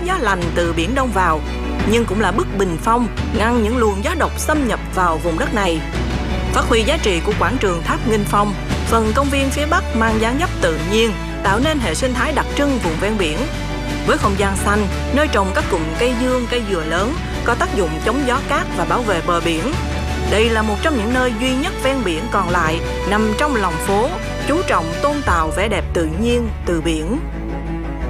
đón gió lành từ biển Đông vào, nhưng cũng là bức bình phong ngăn những luồng gió độc xâm nhập vào vùng đất này. Phát huy giá trị của quảng trường Tháp Nghinh Phong, phần công viên phía Bắc mang dáng dấp tự nhiên, tạo nên hệ sinh thái đặc trưng vùng ven biển. Với không gian xanh, nơi trồng các cụm cây dương, cây dừa lớn, có tác dụng chống gió cát và bảo vệ bờ biển. Đây là một trong những nơi duy nhất ven biển còn lại nằm trong lòng phố, chú trọng tôn tạo vẻ đẹp tự nhiên từ biển.